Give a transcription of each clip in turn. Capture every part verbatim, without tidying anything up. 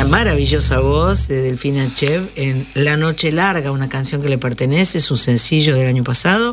maravillosa voz de Delfina Chev en La Noche Larga, una canción que le pertenece, es un sencillo del año pasado.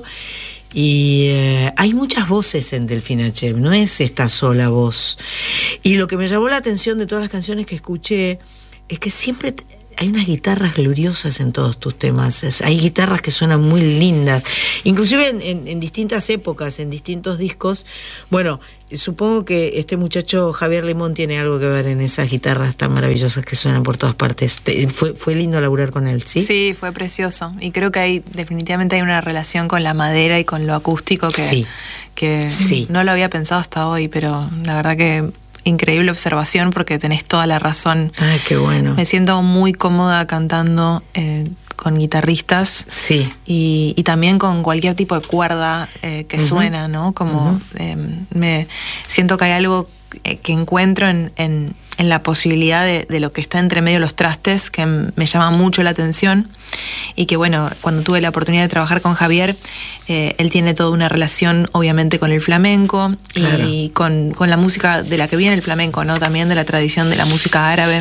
Y eh, hay muchas voces en Delfina Chev, no es esta sola voz. Y lo que me llamó la atención de todas las canciones que escuché es que siempre t- hay unas guitarras gloriosas en todos tus temas. Es, hay guitarras que suenan muy lindas, inclusive en, en, en distintas épocas, en distintos discos. Bueno, supongo que este muchacho Javier Limón tiene algo que ver en esas guitarras tan maravillosas que suenan por todas partes. Te, fue, fue lindo laburar con él, ¿sí? Sí, fue precioso. Y creo que hay, definitivamente hay una relación con la madera y con lo acústico que, sí. que sí. no lo había pensado hasta hoy, pero la verdad que increíble observación porque tenés toda la razón. Ay, qué bueno. Me siento muy cómoda cantando eh, con guitarristas. Sí. Y, y también con cualquier tipo de cuerda eh, que uh-huh. suena, ¿no? Como uh-huh. eh, me siento que hay algo que encuentro en, en, en la posibilidad de, de lo que está entre medio de los trastes que me llama mucho la atención. Y que bueno, cuando tuve la oportunidad de trabajar con Javier, eh, él tiene toda una relación obviamente con el flamenco, claro. y con, con la música de la que viene el flamenco, ¿no? También de la tradición de la música árabe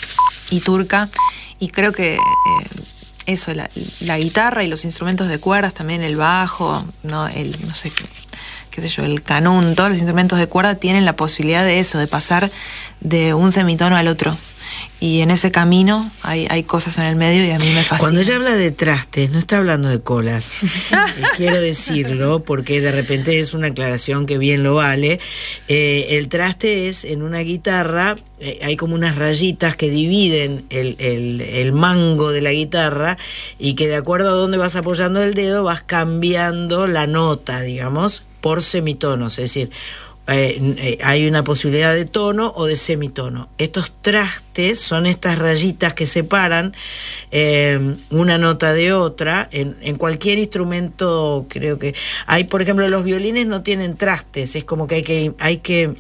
y turca. Y creo que eh, eso, la, la guitarra y los instrumentos de cuerdas, también el bajo, ¿no? El, no sé qué, qué sé yo, el canún, todos los instrumentos de cuerda tienen la posibilidad de eso, de pasar de un semitono al otro. Y en ese camino hay, hay cosas en el medio y a mí me fascina. Cuando ella habla de trastes, no está hablando de colas. Quiero decirlo porque de repente es una aclaración que bien lo vale. Eh, el traste es en una guitarra, eh, hay como unas rayitas que dividen el, el, el mango de la guitarra y que de acuerdo a dónde vas apoyando el dedo vas cambiando la nota, digamos, por semitonos. Es decir, Eh, eh, hay una posibilidad de tono o de semitono. Estos trastes son estas rayitas que separan eh, una nota de otra en, en cualquier instrumento. Creo que hay, por ejemplo, los violines no tienen trastes, es como que hay que, hay que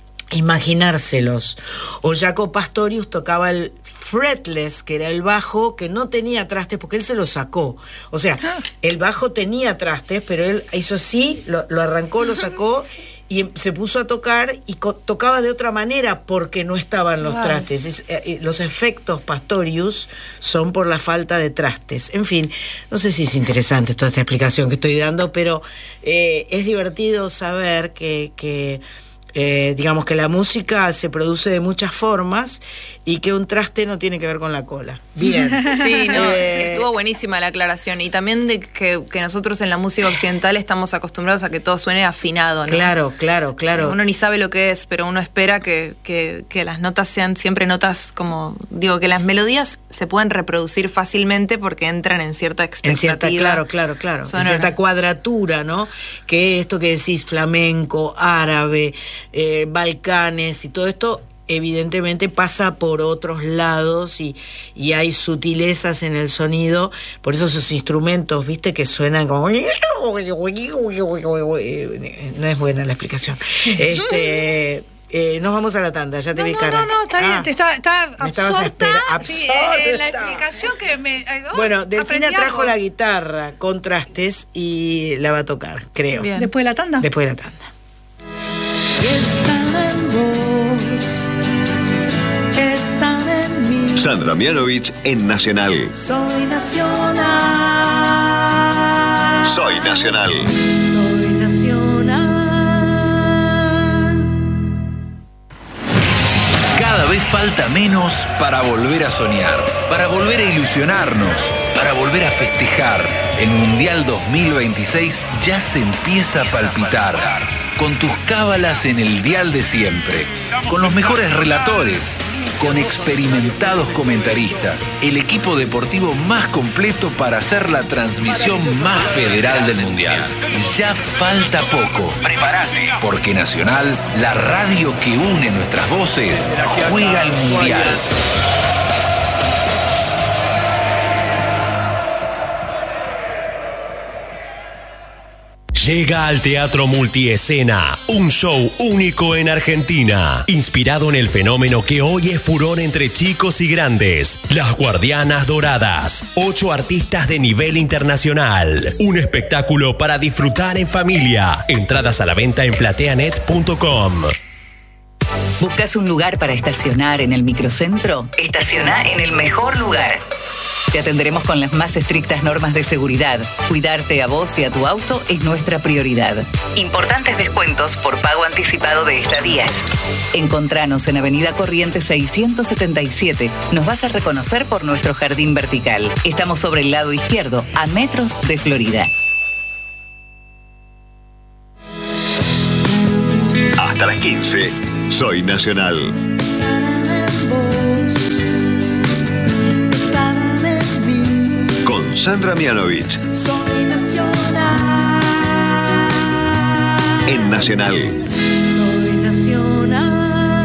imaginárselos. O Jaco Pastorius tocaba el fretless, que era el bajo que no tenía trastes porque él se lo sacó. O sea, el bajo tenía trastes, pero él hizo así, lo, lo arrancó, lo sacó y se puso a tocar y co- tocaba de otra manera porque no estaban los wow. trastes. Es, eh, los efectos Pastorius son por la falta de trastes. En fin, no sé si es interesante toda esta explicación que estoy dando, pero eh, es divertido saber que, que eh, digamos que la música se produce de muchas formas y que un traste no tiene que ver con la cola. Bien. Sí, no, eh, estuvo buenísima la aclaración. Y también de que, que nosotros en la música occidental estamos acostumbrados a que todo suene afinado, ¿no? Claro, claro, claro. Uno ni sabe lo que es, pero uno espera que, que, que las notas sean siempre notas como, digo, que las melodías se puedan reproducir fácilmente porque entran en cierta expectativa. En cierta, claro, claro, claro. Sonora. En cierta cuadratura, ¿no? Que esto que decís, flamenco, árabe, eh, Balcanes y todo esto, evidentemente pasa por otros lados y, y hay sutilezas en el sonido, por eso esos instrumentos, viste, que suenan como... No es buena la explicación. Este... Eh, nos vamos a la tanda, ya te no, vi no, cara. No, no, está bien, ah, te está, está me estabas absorta, absorta. Sí, eh, la explicación que me... Eh, oh, bueno, Delfina trajo algo. la guitarra con trastes y la va a tocar, creo. Bien. ¿Después de la tanda? Después de la tanda. Están en vos, están en mí. Sandra Mianovich en Nacional. Soy nacional. Soy Nacional. Soy nacional. Cada vez falta menos para volver a soñar, para volver a ilusionarnos, para volver a festejar. El Mundial dos mil veintiséis ya se empieza a palpitar. Con tus cábalas en el dial de siempre, con los mejores relatores, con experimentados comentaristas, el equipo deportivo más completo para hacer la transmisión más federal del Mundial. Ya falta poco. Prepárate, porque Nacional, la radio que une nuestras voces, juega al Mundial. Llega al Teatro Multiescena, un show único en Argentina, inspirado en el fenómeno que hoy es furor entre chicos y grandes, Las Guardianas Doradas, ocho artistas de nivel internacional, un espectáculo para disfrutar en familia, entradas a la venta en plateanet punto com. ¿Buscas un lugar para estacionar en el microcentro? Estaciona en el mejor lugar. Te atenderemos con las más estrictas normas de seguridad. Cuidarte a vos y a tu auto es nuestra prioridad. Importantes descuentos por pago anticipado de estadías. Encontranos en Avenida Corrientes seiscientos setenta y siete. Nos vas a reconocer por nuestro jardín vertical. Estamos sobre el lado izquierdo, a metros de Florida. Hasta las quince, Soy Nacional. Con Sandra Mianovich. Soy nacional. En Nacional. Soy nacional.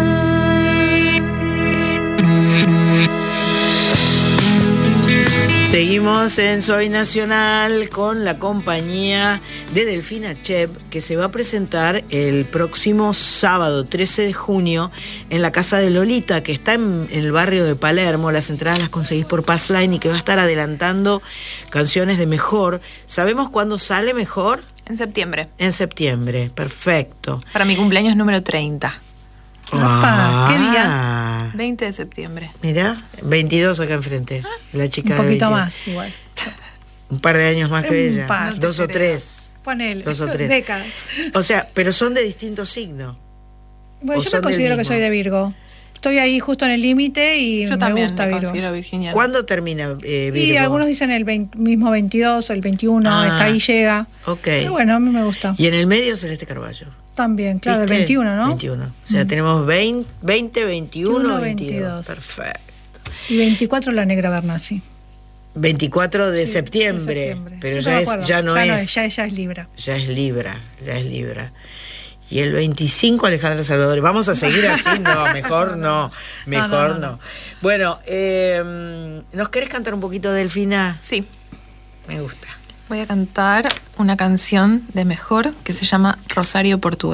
Seguimos en Soy Nacional con la compañía de Delfina Cheb, que se va a presentar el próximo sábado trece de junio en la Casa de Lolita, que está en, en el barrio de Palermo. Las entradas las conseguís por Passline y que va a estar adelantando canciones de Mejor. ¿Sabemos cuándo sale Mejor? En septiembre. En septiembre, perfecto. Para mi cumpleaños número treinta. Ah, ¿Qué día? veinte de septiembre. Mirá, veintidós acá enfrente. La chica Un poquito de más, igual. Un par de años más que Un ella. par, Dos o creo. tres. Ponele. Dos o tres. Décadas. O sea, pero son de distintos signos. Bueno, ¿O yo son me del considero que mismo? soy de Virgo. Estoy ahí justo en el límite y Yo me también gusta me Virgo. considero virginiana. ¿Cuándo termina eh, Virgo? Y algunos dicen el veinte, mismo veintidós o el veintiuno, Ah, hasta ahí llega. Ok. Pero bueno, a mí me gusta. Y en el medio Celeste Carballo. También, claro, del ¿Viste? veintiuno, ¿no? veintiuno. O sea, tenemos veinte, veinte, veintiuno, veintiuno, veintidós. veintidós. Perfecto. Y veinticuatro la Negra Bernasi. veinticuatro de Sí, septiembre. de septiembre. Pero Yo ya, me es, acuerdo. ya no ya es. ya, ya es Libra. Ya es Libra. Ya es Libra. Y el veinticinco Alejandra Salvador. Vamos a seguir así, no, mejor no, mejor No, no. no, no. Bueno, eh, ¿nos querés cantar un poquito, Delfina? Sí. Me gusta. Voy a cantar una canción de Mejor que se llama Rosario Portugal.